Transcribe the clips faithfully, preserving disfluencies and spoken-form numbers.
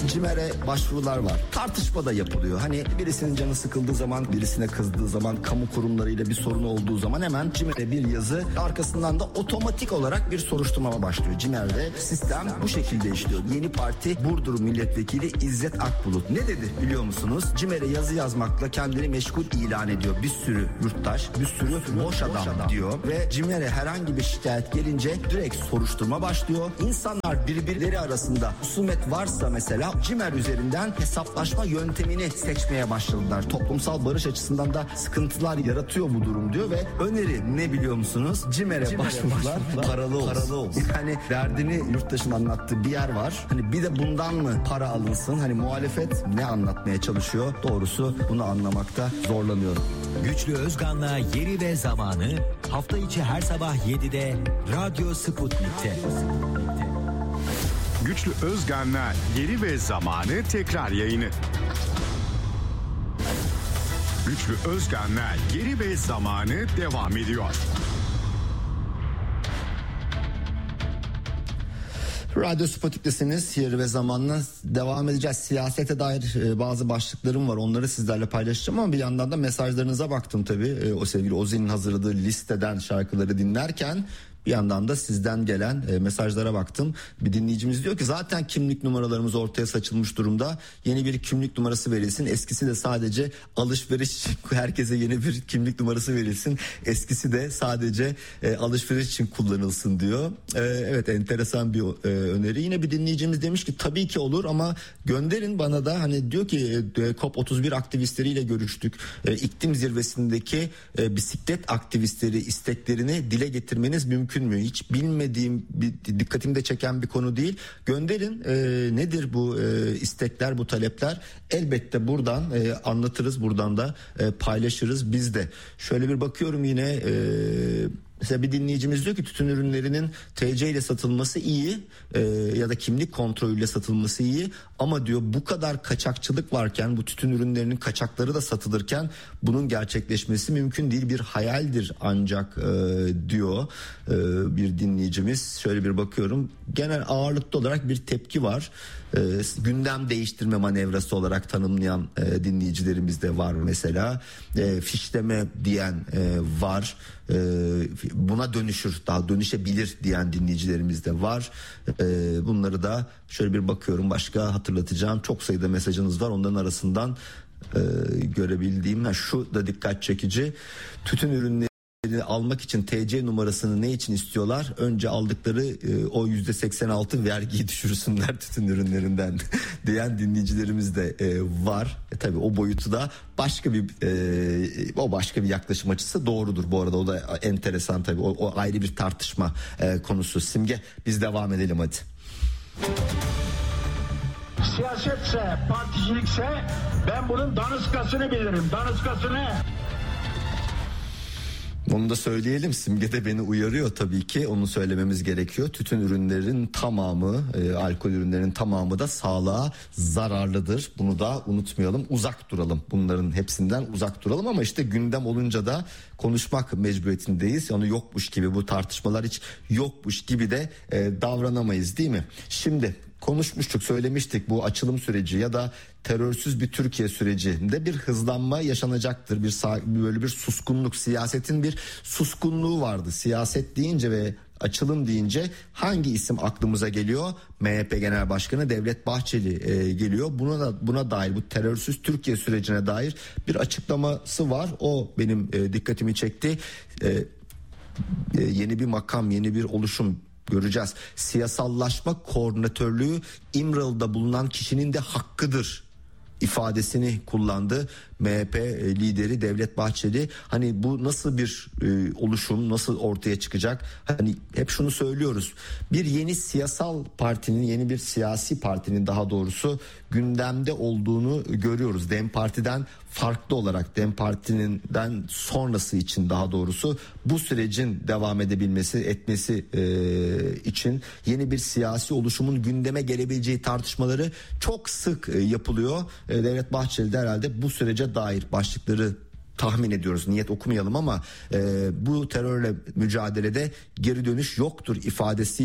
CİMER'e başvurular var. Tartışma da yapılıyor. Hani birisinin canı sıkıldığı zaman, birisine kızdığı zaman, kamu kurumlarıyla bir sorun olduğu zaman hemen CİMER'e bir yazı, arkasından da otomatik olarak bir soruşturma başlıyor. CİMER'de sistem bu şekilde işliyor. Yeni Parti Burdur Milletvekili İzzet Akbulut ne dedi biliyor musunuz? CİMER'e yazı yazmakla kendini meşgul ilan ediyor. Bir sürü yurttaş, bir sürü boş adam, boş adam diyor ve CİMER'e herhangi bir şikayet gelince direkt soruşturma başlıyor. İnsanlar birbirleri arasında husumet varsa mesela CİMER üzerinden hesaplaşma yöntemini seçmeye başladılar. Toplumsal barış açısından da sıkıntılar yaratıyor bu durum diyor ve öneri ne biliyor musunuz? CİMER'e başvurular paralı olsun. paralı olsun. Yani derdini yurttaşın anlattığı bir yer var. Hani bir de bundan mı para alınsın? Hani muhalefet ne anlatmaya çalışıyor? Doğrusu bunu anlamakta zorlanıyorum. Güçlü Özgan'la Yeri ve Zamanı hafta içi her sabah yedide Radyo Sputnik'te. Güçlü Özgan'la Yeri ve Zamanı tekrar yayını. Güçlü Özgan'la Yeri ve Zamanı devam ediyor. Radyo Sputnik'tesiniz. Yeri ve zamanla devam edeceğiz. Siyasete dair e, bazı başlıklarım var. Onları sizlerle paylaşacağım ama bir yandan da mesajlarınıza baktım tabii. E, o sevgili Ozi'nin hazırladığı listeden şarkıları dinlerken bir yandan da sizden gelen e, mesajlara baktım. Bir dinleyicimiz diyor ki zaten kimlik numaralarımız ortaya saçılmış durumda. Yeni bir kimlik numarası verilsin. Eskisi de sadece alışveriş için, herkese yeni bir kimlik numarası verilsin. Eskisi de sadece e, alışveriş için kullanılsın diyor. E, evet, enteresan bir e, öneri. Yine bir dinleyicimiz demiş ki tabii ki olur ama gönderin bana da, hani diyor ki e, COP otuz bir aktivistleriyle görüştük. E, iklim zirvesindeki e, bisiklet aktivistleri isteklerini dile getirmeniz mümkün mü? Hiç bilmediğim, bir, dikkatimi de çeken bir konu değil. Gönderin. E, nedir bu e, istekler, bu talepler? Elbette buradan e, anlatırız, buradan da e, paylaşırız biz de. Şöyle bir bakıyorum yine. E, Mesela bir dinleyicimiz diyor ki tütün ürünlerinin T C ile satılması iyi e, ya da kimlik kontrolüyle satılması iyi ama diyor bu kadar kaçakçılık varken, bu tütün ürünlerinin kaçakları da satılırken bunun gerçekleşmesi mümkün değil, bir hayaldir ancak e, diyor e, bir dinleyicimiz. Şöyle bir bakıyorum, genel ağırlıklı olarak bir tepki var. E, gündem değiştirme manevrası olarak tanımlayan e, dinleyicilerimiz de var mesela. E, fişleme diyen e, var. E, buna dönüşür, daha dönüşebilir diyen dinleyicilerimiz de var. E, bunları da şöyle bir bakıyorum, başka hatırlatacağım çok sayıda mesajınız var. Onların arasından e, görebildiğim ha, şu da dikkat çekici: tütün ürünleri almak için T C numarasını ne için istiyorlar? Önce aldıkları e, o yüzde seksen altı vergiyi düşürsünler tütün ürünlerinden diyen dinleyicilerimiz de e, var. E, tabii o boyutu da başka bir e, o başka bir yaklaşım açısı doğrudur bu arada. O da enteresan tabii. O, o ayrı bir tartışma e, konusu. Simge, biz devam edelim hadi. Siyasetse, particilikse ben bunun daniskasını bilirim. Daniskasını. Onu da söyleyelim. Simge de beni uyarıyor tabii ki. Onu söylememiz gerekiyor. Tütün ürünlerin tamamı, e, alkol ürünlerinin tamamı da sağlığa zararlıdır. Bunu da unutmayalım. Uzak duralım. Bunların hepsinden uzak duralım ama işte gündem olunca da konuşmak mecburiyetindeyiz. Onu yokmuş gibi, bu tartışmalar hiç yokmuş gibi de e, davranamayız, değil mi? Şimdi konuşmuştuk, söylemiştik, bu açılım süreci ya da terörsüz bir Türkiye sürecinde bir hızlanma yaşanacaktır. Bir böyle bir suskunluk, siyasetin bir suskunluğu vardı. Siyaset deyince ve açılım deyince hangi isim aklımıza geliyor? M H P Genel Başkanı Devlet Bahçeli e, geliyor. Buna da, buna dair, bu terörsüz Türkiye sürecine dair bir açıklaması var. O benim e, dikkatimi çekti. E, e, yeni bir makam, yeni bir oluşum göreceğiz. Siyasallaşma koordinatörlüğü İmralı'da bulunan kişinin de hakkıdır ifadesini kullandı M H P lideri Devlet Bahçeli. Hani bu nasıl bir e, oluşum, nasıl ortaya çıkacak? Hani hep şunu söylüyoruz. Bir yeni siyasal partinin, yeni bir siyasi partinin daha doğrusu gündemde olduğunu görüyoruz. DEM Parti'den farklı olarak, DEM Parti'nden sonrası için daha doğrusu bu sürecin devam edebilmesi, etmesi e, için yeni bir siyasi oluşumun gündeme gelebileceği tartışmaları çok sık e, yapılıyor. E, Devlet Bahçeli de herhalde bu sürece dair başlıkları tahmin ediyoruz. Niyet okumayalım ama e, bu terörle mücadelede geri dönüş yoktur ifadesiyle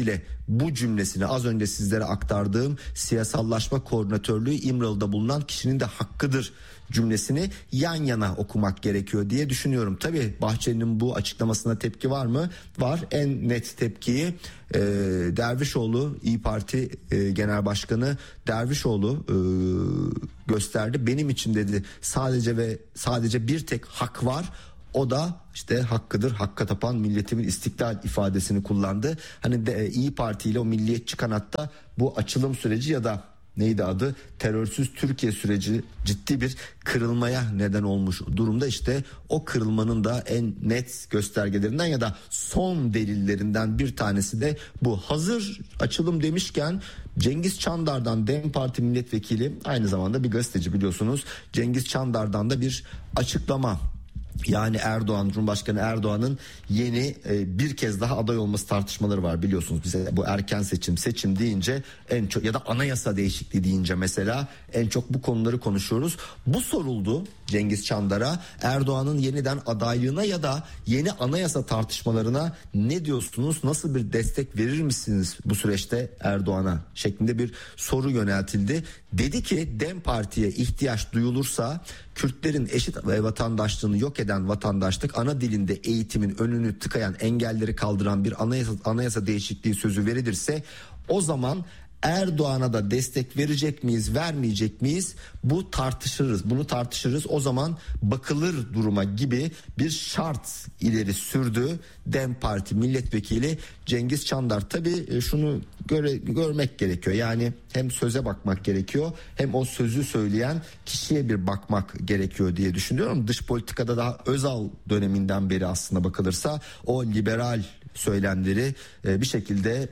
bu cümlesini, az önce sizlere aktardığım siyasallaşma koordinatörlüğü İmralı'da bulunan kişinin de hakkıdır cümlesini yan yana okumak gerekiyor diye düşünüyorum. Tabii Bahçeli'nin bu açıklamasına tepki var mı? Var. En net tepkiyi e, Dervişoğlu, İYİ Parti e, Genel Başkanı Dervişoğlu e, gösterdi. Benim için dedi sadece ve sadece bir tek hak var. O da işte hakkıdır, hakka tapan milletimin istiklal ifadesini kullandı. Hani de, İYİ Parti ile o milliyetçi kanatta bu açılım süreci ya da neydi adı, terörsüz Türkiye süreci ciddi bir kırılmaya neden olmuş durumda. İşte o kırılmanın da en net göstergelerinden ya da son delillerinden bir tanesi de bu. Hazır açılım demişken Cengiz Çandar'dan, DEM Parti milletvekili, aynı zamanda bir gazeteci biliyorsunuz, Cengiz Çandar'dan da bir açıklama. Yani Erdoğan, Cumhurbaşkanı Erdoğan'ın yeni e, bir kez daha aday olması tartışmaları var biliyorsunuz. Bize bu erken seçim, seçim deyince en çok ya da anayasa değişikliği deyince mesela en çok bu konuları konuşuyoruz. Bu soruldu Cengiz Çandar'a, Erdoğan'ın yeniden adaylığına ya da yeni anayasa tartışmalarına ne diyorsunuz? Nasıl bir destek verir misiniz bu süreçte Erdoğan'a şeklinde bir soru yöneltildi. Dedi ki DEM Parti'ye ihtiyaç duyulursa Kürtlerin eşit vatandaşlığını yok eden vatandaşlık, ana dilinde eğitimin önünü tıkayan, engelleri kaldıran bir anayasa, anayasa değişikliği sözü verilirse o zaman Erdoğan'a da destek verecek miyiz, vermeyecek miyiz? Bu tartışırız. Bunu tartışırız. O zaman bakılır duruma gibi bir şart ileri sürdü DEM Parti milletvekili Cengiz Çandar. Tabii şunu göre, görmek gerekiyor. Yani hem söze bakmak gerekiyor, hem o sözü söyleyen kişiye bir bakmak gerekiyor diye düşünüyorum. Dış politikada daha Özal döneminden beri aslında bakılırsa o liberal söylemleri bir şekilde,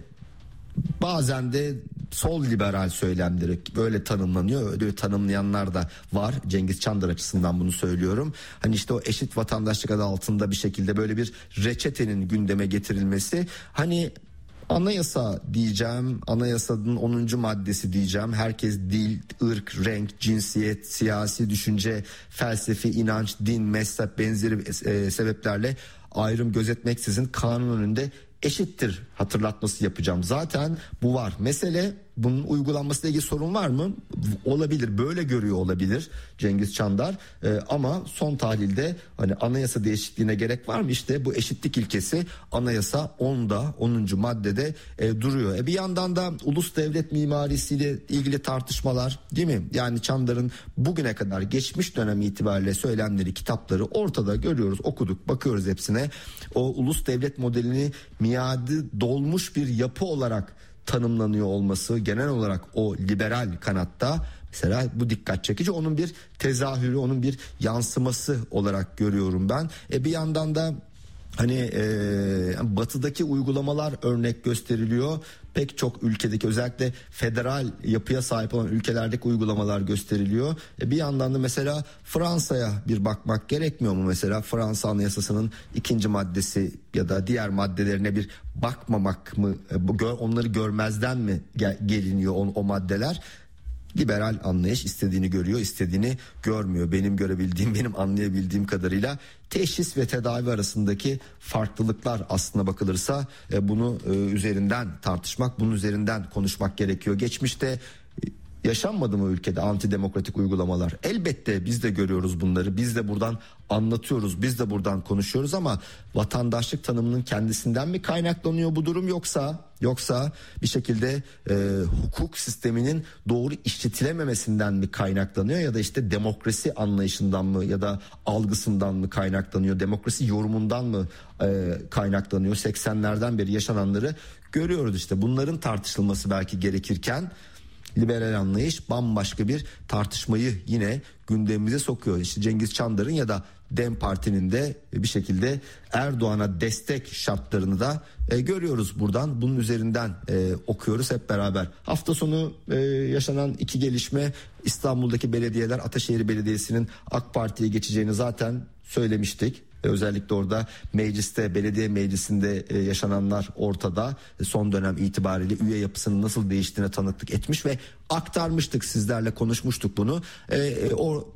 bazen de sol liberal söylemleri böyle tanımlanıyor. Öyle tanımlayanlar da var. Cengiz Çandar açısından bunu söylüyorum. Hani işte o eşit vatandaşlık adı altında bir şekilde böyle bir reçetenin gündeme getirilmesi. Hani anayasa diyeceğim, anayasanın onuncu maddesi diyeceğim. Herkes dil, ırk, renk, cinsiyet, siyasi düşünce, felsefi, inanç, din, mezhep benzeri e, sebeplerle ayrım gözetmeksizin kanun önünde eşittir hatırlatması yapacağım. Zaten bu var. Mesele bunun uygulanmasıyla ilgili sorun var mı? Olabilir. Böyle görüyor olabilir Cengiz Çandar. Ee, ama son tahlilde hani anayasa değişikliğine gerek var mı? İşte bu eşitlik ilkesi anayasa onda onuncu maddede e, duruyor. E, bir yandan da ulus devlet mimarisiyle ilgili tartışmalar, değil mi? Yani Çandar'ın bugüne kadar geçmiş dönem itibariyle söylemleri, kitapları ortada görüyoruz, okuduk, bakıyoruz hepsine. O ulus devlet modelini miadı dolmuş bir yapı olarak tanımlanıyor olması, genel olarak o liberal kanatta mesela bu dikkat çekici. Onun bir tezahürü, onun bir yansıması olarak görüyorum ben. E bir yandan da hani e, batıdaki uygulamalar örnek gösteriliyor. Pek çok ülkedeki, özellikle federal yapıya sahip olan ülkelerdeki uygulamalar gösteriliyor. E bir yandan da mesela Fransa'ya bir bakmak gerekmiyor mu? Mesela Fransa Anayasası'nın ikinci maddesi ya da diğer maddelerine bir bakmamak mı? E, onları görmezden mi gel- geliniyor o, o maddeler? Liberal anlayış istediğini görüyor, istediğini görmüyor. Benim görebildiğim, benim anlayabildiğim kadarıyla teşhis ve tedavi arasındaki farklılıklar aslına bakılırsa e, bunu e, üzerinden tartışmak, bunun üzerinden konuşmak gerekiyor. Geçmişte e, yaşanmadı mı ülkede antidemokratik uygulamalar? Elbette biz de görüyoruz bunları. Biz de buradan anlatıyoruz. Biz de buradan konuşuyoruz ama vatandaşlık tanımının kendisinden mi kaynaklanıyor bu durum, yoksa yoksa bir şekilde e, hukuk sisteminin doğru işletilememesinden mi kaynaklanıyor ya da işte demokrasi anlayışından mı ya da algısından mı kaynaklanıyor? Demokrasi yorumundan mı e, kaynaklanıyor? seksenlerden beri yaşananları görüyoruz işte. Bunların tartışılması belki gerekirken liberal anlayış bambaşka bir tartışmayı yine gündemimize sokuyor. İşte Cengiz Çandar'ın ya da DEM Parti'nin de bir şekilde Erdoğan'a destek şartlarını da e, görüyoruz buradan. Bunun üzerinden e, okuyoruz hep beraber. Hafta sonu e, yaşanan iki gelişme, İstanbul'daki belediyeler, Ataşehir Belediyesi'nin AK Parti'ye geçeceğini zaten söylemiştik. Özellikle orada mecliste, belediye meclisinde yaşananlar ortada. Son dönem itibariyle üye yapısının nasıl değiştiğine tanıklık etmiş ve aktarmıştık, sizlerle konuşmuştuk bunu. E, o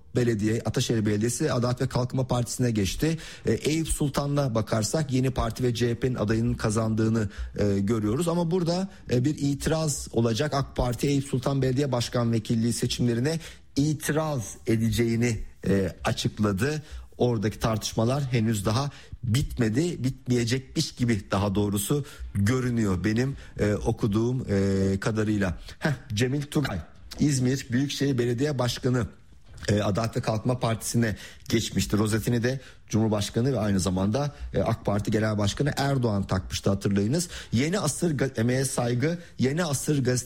Belediye, Ataşehir Belediyesi Adalet ve Kalkınma Partisi'ne geçti. E, Eyüp Sultan'la bakarsak Yeni Parti ve C H P'nin adayının kazandığını e, görüyoruz. Ama burada e, bir itiraz olacak. AK Parti Eyüp Sultan Belediye Başkan Vekilliği seçimlerine itiraz edeceğini e, açıkladı. Oradaki tartışmalar henüz daha bitmedi, bitmeyecekmiş gibi daha doğrusu görünüyor benim e, okuduğum e, kadarıyla. Heh, Cemil Tugay, İzmir Büyükşehir Belediye Başkanı, e, Adalet ve Kalkınma Partisi'ne geçmişti. Rozetini de Cumhurbaşkanı ve aynı zamanda e, AK Parti Genel Başkanı Erdoğan takmıştı, hatırlayınız. Yeni Asır Emeğe Saygı, Yeni Asır Gazetesi